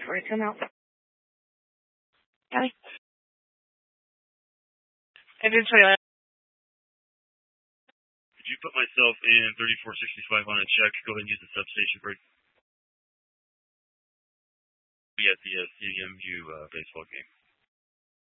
for it to come out. Callie? I did say that. Could you put myself in 3465 on a check? Go ahead and use the substation break. Be at the CMU baseball game.